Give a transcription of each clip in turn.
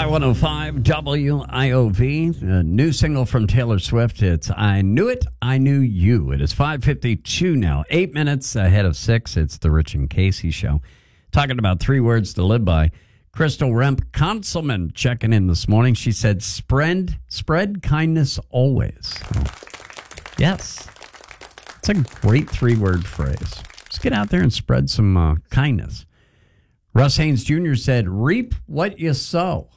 I-105 WIOV, a new single from Taylor Swift. It's I Knew It, I Knew You. It is 5:52 now, 8 minutes ahead of 6. It's the Rich and Casey Show. Talking about 3 words to live by. Crystal Remp Conselman checking in this morning. She said, spread kindness always. Yes. It's a great 3-word phrase. Just get out there and spread some kindness. Russ Haynes Jr. said, reap what you sow.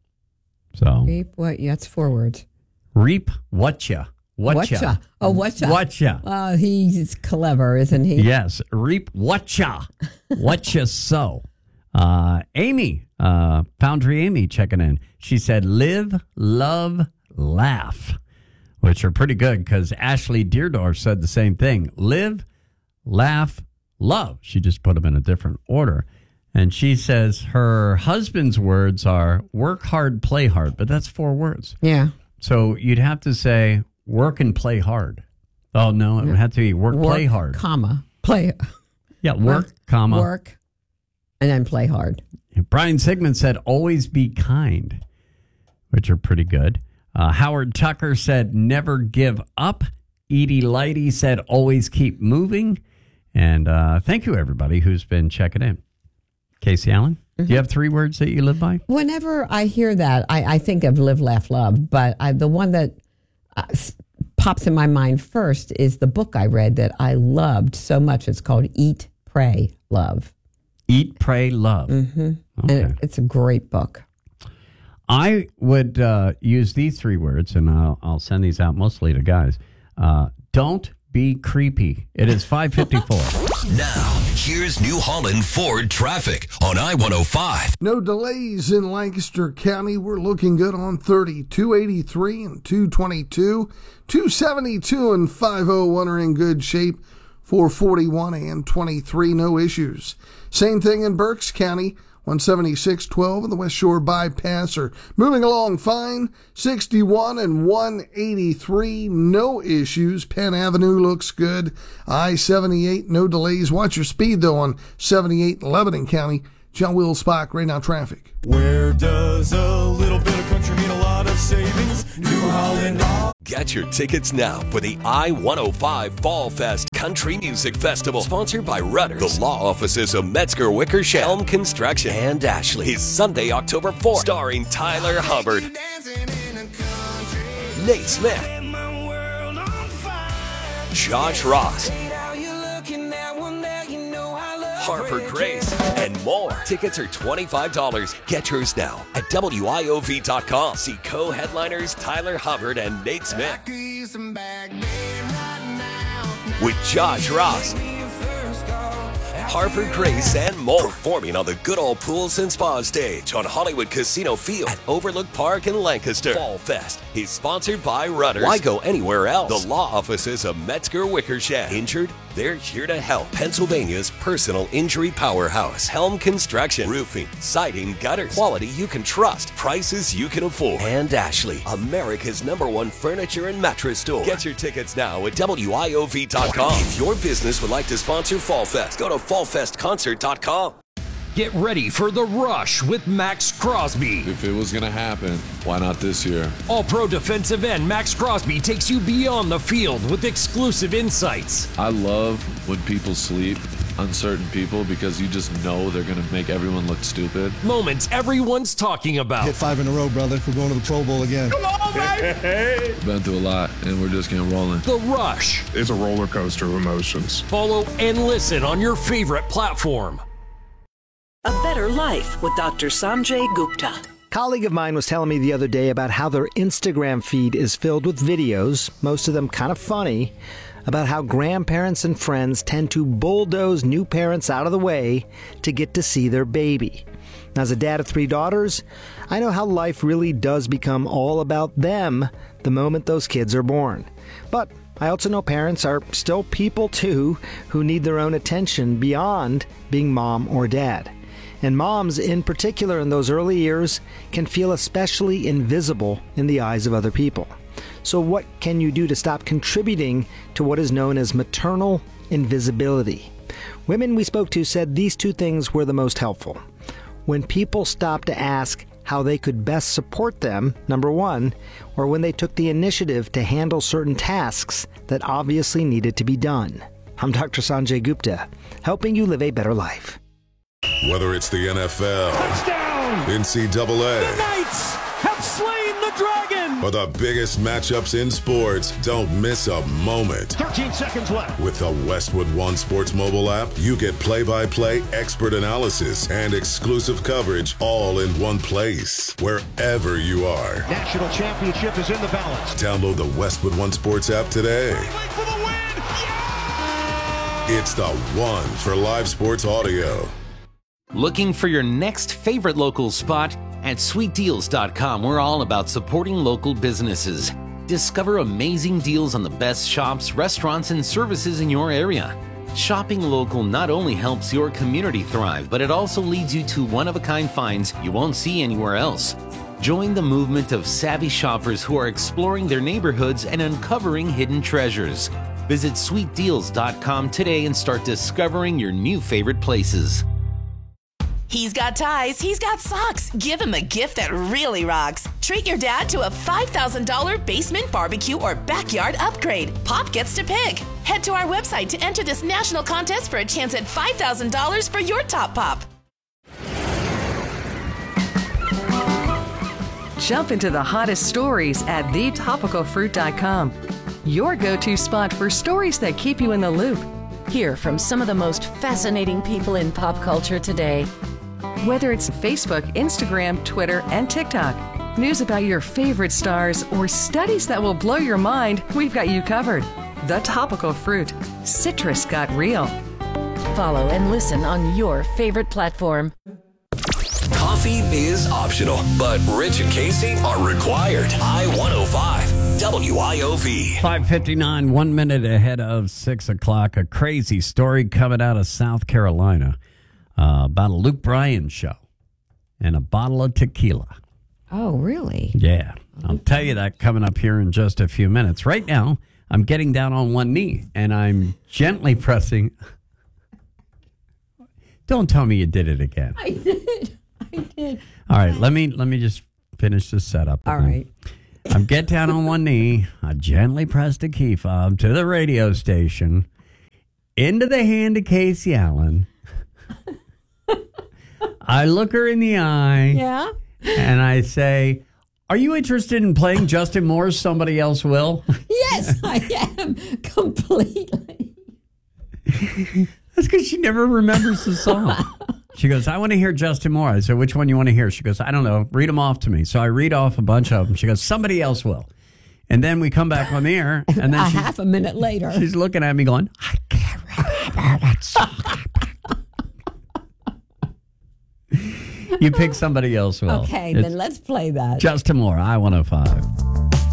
So Reap what? Yeah, that's 4 words. Reap what ya. Whatcha? Oh, whatcha? Whatcha? He's clever, isn't he? Yes. Reap whatcha. What you sow. Amy, Foundry Amy checking in. She said, live, love, laugh, which are pretty good because Ashley Deardorff said the same thing. Live, laugh, love. She just put them in a different order. And she says her husband's words are work hard, play hard, but that's 4 words. Yeah. So you'd have to say work and play hard. Oh, no, it would have to be work play hard. Comma, play. Yeah, work, comma. Work, and then play hard. Brian Sigmund said always be kind, which are pretty good. Howard Tucker said never give up. Edie Lighty said always keep moving. And thank you, everybody who's been checking in. Casey Allen, do you have 3 words that you live by? Whenever I hear that, I think of live, laugh, love. But the one that pops in my mind first is the book I read that I loved so much. It's called Eat, Pray, Love. Eat, Pray, Love. Mm-hmm. Okay. And it's a great book. I would use these 3 words, and I'll send these out mostly to guys. Don't be creepy. It is 5:54. Now, here's New Holland Ford traffic on I-105. No delays in Lancaster County. We're looking good on 30, 283 and 222. 272 and 501 are in good shape. 441 and 23, no issues. Same thing in Berks County. 176.12 and the West Shore Bypass are moving along fine. 61 and 183, no issues. Penn Avenue looks good. I-78, no delays. Watch your speed, though, on 78 in Lebanon County. John Will Spock, right now traffic. Where does a little bit of country mean a lot of savings? New Holland. Get your tickets now for the I-105 Fall Fest Country Music Festival, sponsored by Rudders, the law offices of Metzger Wickersham, Helm Construction, and Ashley. Is Sunday, October 4th, starring Tyler Hubbard, Nate Smith, Josh Ross, Harper Grace, and more. Tickets are $25. Get yours now at WIOV.com. See co-headliners Tyler Hubbard and Nate Smith with Josh Ross, Harper Grace, and more. Performing on the Good Old Pools and Spa stage on Hollywood Casino Field at Overlook Park in Lancaster. Fall Fest is sponsored by Rudders. Why go anywhere else? The law offices of Metzger Wickersham. Injured? They're here to help. Pennsylvania's personal injury powerhouse. Helm Construction. Roofing, siding, gutters. Quality you can trust. Prices you can afford. And Ashley, America's #1 furniture and mattress store. Get your tickets now at WIOV.com. If your business would like to sponsor Fall Fest, go to fallfestconcert.com. Get ready for The Rush with Max Crosby. If it was going to happen, why not this year? All-pro defensive end Max Crosby takes you beyond the field with exclusive insights. I love when people sleep on certain people because you just know they're going to make everyone look stupid. Moments everyone's talking about. Hit 5 in a row, brother. We're going to the Pro Bowl again. Come on, baby! Been through a lot, and we're just getting rolling. The Rush. It's a roller coaster of emotions. Follow and listen on your favorite platform. A Better Life with Dr. Sanjay Gupta. A colleague of mine was telling me the other day about how their Instagram feed is filled with videos, most of them kind of funny, about how grandparents and friends tend to bulldoze new parents out of the way to get to see their baby. As a dad of 3 daughters, I know how life really does become all about them the moment those kids are born. But I also know parents are still people too who need their own attention beyond being mom or dad. And moms, in particular in those early years, can feel especially invisible in the eyes of other people. So what can you do to stop contributing to what is known as maternal invisibility? Women we spoke to said these 2 things were the most helpful. When people stop to ask, how they could best support them, number one, or when they took the initiative to handle certain tasks that obviously needed to be done. I'm Dr. Sanjay Gupta, helping you live a better life. Whether it's the NFL, Touchdown! NCAA, The Knights have slain the dragon! or the biggest matchups in sports, don't miss a moment. 13 seconds left. With the Westwood One Sports mobile app, you get play-by-play expert analysis and exclusive coverage all in one place, wherever you are. National championship is in the balance. Download the Westwood One Sports app today. For the win! It's the one for live sports audio. Looking for your next favorite local spot? At sweetdeals.com, we're all about supporting local businesses. Discover amazing deals on the best shops, restaurants, and services in your area. Shopping local not only helps your community thrive, but it also leads you to one-of-a-kind finds you won't see anywhere else. Join the movement of savvy shoppers who are exploring their neighborhoods and uncovering hidden treasures. Visit sweetdeals.com today and start discovering your new favorite places. He's got ties, he's got socks. Give him a gift that really rocks. Treat your dad to a $5,000 basement barbecue or backyard upgrade. Pop gets to pick. Head to our website to enter this national contest for a chance at $5,000 for your top pop. Jump into the hottest stories at thetopicalfruit.com. Your go-to spot for stories that keep you in the loop. Hear from some of the most fascinating people in pop culture today. Whether it's Facebook, Instagram, Twitter, and TikTok, news about your favorite stars, or studies that will blow your mind, we've got you covered. The Topical Fruit. Citrus got real. Follow and listen on your favorite platform. Coffee is optional, but Rich and Casey are required. I-105, WIOV. 5:59, 1 minute ahead of 6 o'clock. A crazy story coming out of South Carolina about a Luke Bryan show and a bottle of tequila. Oh, really? Yeah. I'll tell you that coming up here in just a few minutes. Right now, I'm getting down on one knee and I'm gently pressing. Don't tell me you did it again. I did. All right, let me just finish this setup. All right. I get down on one knee. I gently press the key fob to the radio station into the hand of Casey Allen. I look her in the eye. Yeah. And I say, "Are you interested in playing Justin Moore's Somebody Else Will?" Yes, I am completely. That's because she never remembers the song. She goes, "I want to hear Justin Moore." I said, "Which one you want to hear?" She goes, "I don't know. Read them off to me." So I read off a bunch of them. She goes, "Somebody Else Will." And then we come back on the air. And then half a minute later, she's looking at me going, "I can't remember that song." You pick Somebody Else Will. Okay, then let's play that. Justin Moore, I-105.